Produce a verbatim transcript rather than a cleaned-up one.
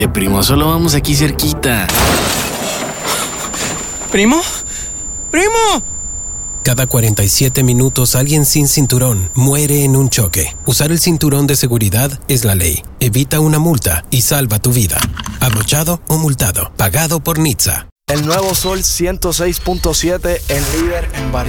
Eh, primo, solo vamos aquí cerquita. ¿Primo? ¡Primo! Cada cuarenta y siete minutos alguien sin cinturón muere en un choque. Usar el cinturón de seguridad es la ley. Evita una multa y salva tu vida. Abrochado o multado. Pagado por N H T S A. El nuevo Sol ciento seis punto siete, el líder en variedad.